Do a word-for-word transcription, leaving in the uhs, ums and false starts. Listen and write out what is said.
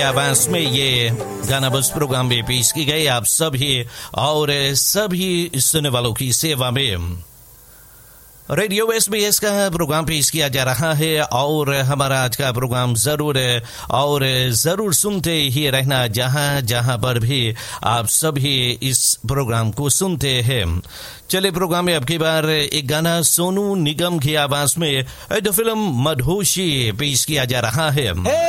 आवाज में ये गाना बस प्रोग्राम में पेश की गई आप सभी और सभी सुनने वालों की सेवा में रेडियो एसबीएस का प्रोग्राम पेश किया जा रहा है और हमारा आज का प्रोग्राम जरूर और जरूर सुनते ही रहना जहां जहां पर भी आप सभी इस प्रोग्राम को सुनते हैं। चले प्रोग्राम में अब की बार एक गाना सोनू निगम की आवाज में द फिल्म मधोशी पेश किया जा रहा है।